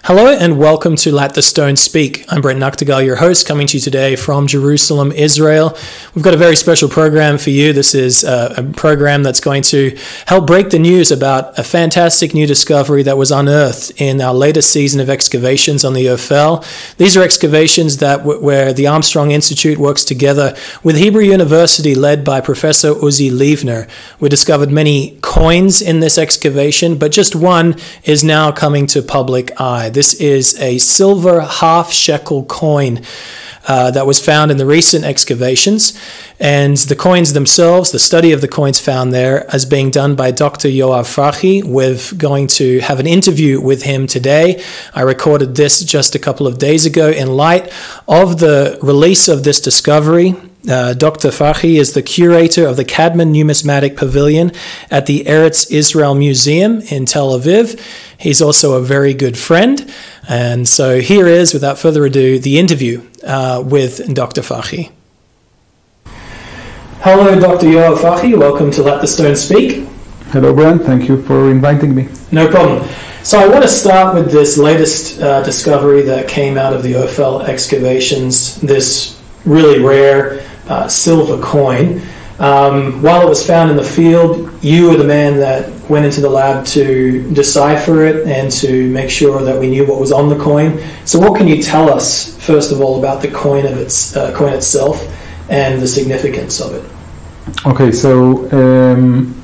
Hello and welcome to Let the Stone Speak. I'm Brent Nachtigal, your host, coming to you today from Jerusalem, Israel. We've got a very special program for you. This is a program that's going to help break the news about a fantastic new discovery that was unearthed in our latest season of excavations on the Ophel. These are excavations where the Armstrong Institute works together with Hebrew University, led by Professor Uzi Livner. We discovered many coins in this excavation, but just one is now coming to public eye. This is a silver half-shekel coin that was found in the recent excavations. And the coins themselves, the study of the coins found there, is being done by Dr. Yoav Farhi. We're going to have an interview with him today. I recorded this just a couple of days ago in light of the release of this discovery. Dr. Farhi is the curator of the Cadman Numismatic Pavilion at the Eretz Israel Museum in Tel Aviv. He's also a very good friend. And so here is, without further ado, the interview with Dr. Farhi. Hello, Dr. Yoav Farhi. Welcome to Let the Stone Speak. Hello, Brent. Thank you for inviting me. No problem. So I want to start with this latest discovery that came out of the Ophel excavations, this really rare silver coin. While it was found in the field, you were the man that went into the lab to decipher it and to make sure that we knew what was on the coin. So what can you tell us, first of all, about the coin itself and the significance of it? Okay, so